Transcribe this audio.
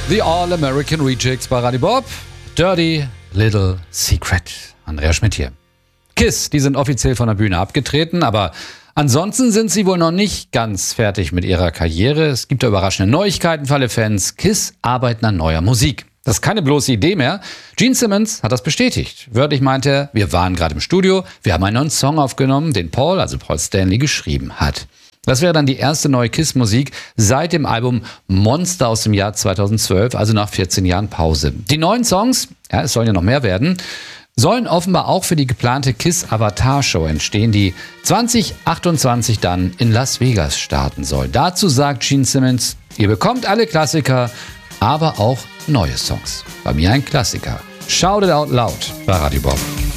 The All-American Rejects bei Radio Bob. Dirty Little Secret. Andrea Schmidt hier. KISS, die sind offiziell von der Bühne abgetreten, aber ansonsten sind sie wohl noch nicht ganz fertig mit ihrer Karriere. Es gibt da überraschende Neuigkeiten für alle Fans. KISS arbeiten an neuer Musik. Das ist keine bloße Idee mehr. Gene Simmons hat das bestätigt. Wörtlich meinte er, wir waren gerade im Studio, wir haben einen neuen Song aufgenommen, den Paul Stanley, geschrieben hat. Das wäre dann die erste neue KISS-Musik seit dem Album Monster aus dem Jahr 2012, also nach 14 Jahren Pause. Die neuen Songs, ja, es sollen ja noch mehr werden, sollen offenbar auch für die geplante KISS-Avatar-Show entstehen, die 2028 dann in Las Vegas starten soll. Dazu sagt Gene Simmons, ihr bekommt alle Klassiker, aber auch neue Songs. Bei mir ein Klassiker. Shout it out loud bei Radio Bob.